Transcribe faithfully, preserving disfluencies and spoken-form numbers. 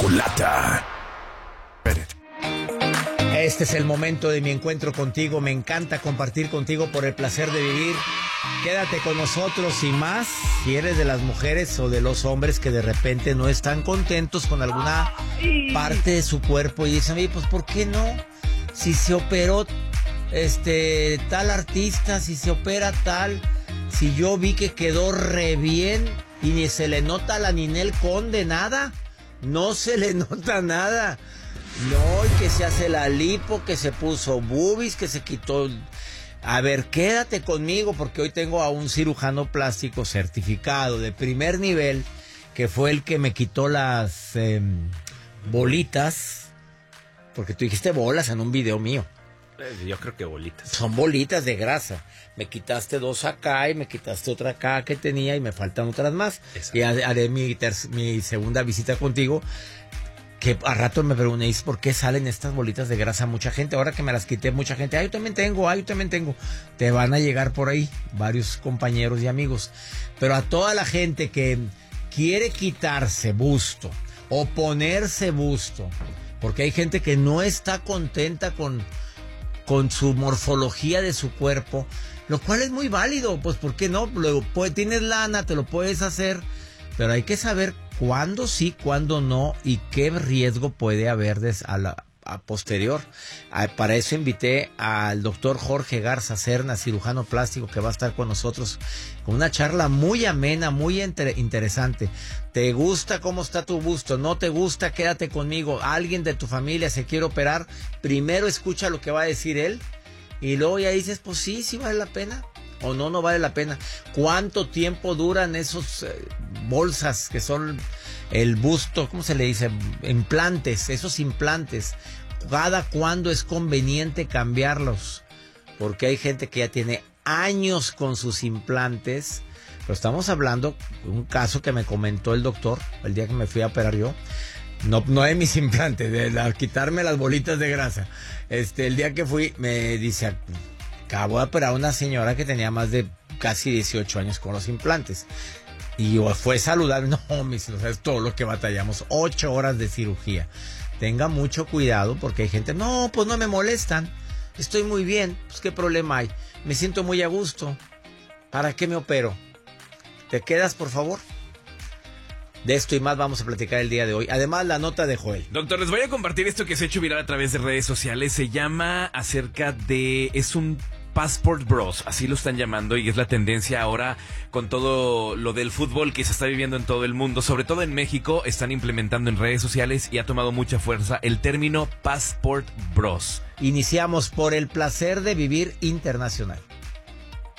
chocolata. Este es el momento de mi encuentro contigo. Me encanta compartir contigo por el placer de vivir. Quédate con nosotros y más si eres de las mujeres o de los hombres que de repente no están contentos con alguna parte de su cuerpo y dicen, oye, pues ¿por qué no? Si se operó este tal artista, si se opera tal, si yo vi que quedó re bien y ni se le nota a la Ninel Conde nada, no se le nota nada. No, y que se hace la lipo, que se puso boobies, que se quitó. A ver, quédate conmigo porque hoy tengo a un cirujano plástico certificado de primer nivel, que fue el que me quitó las eh, bolitas, porque tú dijiste bolas en un video mío. Yo creo que bolitas. Son bolitas de grasa. Me quitaste dos acá y me quitaste otra acá que tenía y me faltan otras más. Exacto. Y haré mi, ter- mi segunda visita contigo. Que a rato me pregunté, ¿por qué salen estas bolitas de grasa? Mucha gente, ahora que me las quité, mucha gente, ah, yo también tengo, ah, yo también tengo. Te van a llegar por ahí varios compañeros y amigos. Pero a toda la gente que quiere quitarse busto o ponerse busto, porque hay gente que no está contenta con, con su morfología de su cuerpo, lo cual es muy válido, pues ¿por qué no? Luego pues, tienes lana, te lo puedes hacer, pero hay que saber cuándo sí, cuándo no y qué riesgo puede haber des, a la a posterior. A, para eso invité al doctor Jorge Garza Cerna, cirujano plástico, que va a estar con nosotros con una charla muy amena, muy inter, interesante. ¿Te gusta cómo está tu busto? ¿No te gusta? Quédate conmigo. ¿Alguien de tu familia se quiere operar? Primero escucha lo que va a decir él y luego ya dices, pues sí, sí vale la pena. O no, no vale la pena. ¿Cuánto tiempo duran esos eh, bolsas que son el busto? ¿Cómo se le dice? Implantes, esos implantes. ¿Cada cuándo es conveniente cambiarlos? Porque hay gente que ya tiene años con sus implantes. Pero estamos hablando de un caso que me comentó el doctor el día que me fui a operar yo. No, no de mis implantes, de la, quitarme las bolitas de grasa. Este, el día que fui me dice... Acabo de operar a una señora que tenía más de casi dieciocho años con los implantes. Y fue saludable. No, mis hijos, es todo lo que batallamos. Ocho horas de cirugía. Tenga mucho cuidado porque hay gente, no, pues no me molestan. Estoy muy bien. Pues qué problema hay. Me siento muy a gusto. ¿Para qué me opero? ¿Te quedas, por favor? De esto y más vamos a platicar el día de hoy. Además, la nota de Joel. Doctor, les voy a compartir esto que se ha hecho viral a través de redes sociales. Se llama acerca de... Es un Passport Bros, así lo están llamando, y es la tendencia ahora con todo lo del fútbol que se está viviendo en todo el mundo, sobre todo en México. Están implementando en redes sociales y ha tomado mucha fuerza el término Passport Bros. Iniciamos por el placer de vivir internacional.